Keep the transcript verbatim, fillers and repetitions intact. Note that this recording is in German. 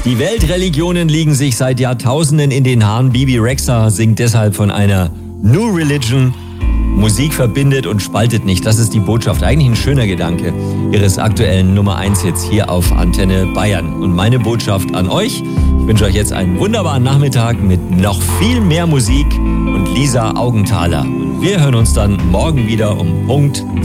Die Weltreligionen liegen sich seit Jahrtausenden in den Haaren. Bibi Rexha singt deshalb von einer New Religion. Musik verbindet und spaltet nicht. Das ist die Botschaft. Eigentlich ein schöner Gedanke ihres aktuellen Nummer eins Hits hier auf Antenne Bayern. Und meine Botschaft an euch: Ich wünsche euch jetzt einen wunderbaren Nachmittag mit noch viel mehr Musik und Lisa Augenthaler. Und wir hören uns dann morgen wieder um Punkt